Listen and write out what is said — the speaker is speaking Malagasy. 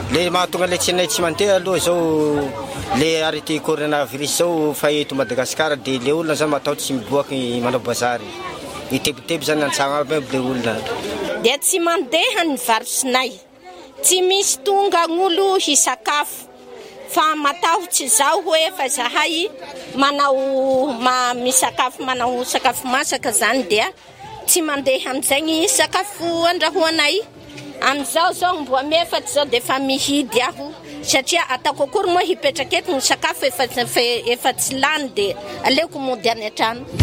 Le mahatonga le tsy mandeha aloha zao le arrêté coronavirus zao fa eto Madagasikara de le olona zany matahotra tsy miboaky manao bazary. Itebiteby zany antsagna aby le olona. Dia tsy mandeha ny varosinay. Tsy misy tonga gn'olo hisakafo. Fa matahotra zao hoe efa zahay manao misakafo manao sakafo masaka zany dia tsy mandeha am'izay sakafo andrahoanay. Am'izao zao mboa mefaty zao de fa mihidy aho satria ataoko akory moa hipetraky eto ny sakafo efa tsy lany de aleoko mody any an-trano.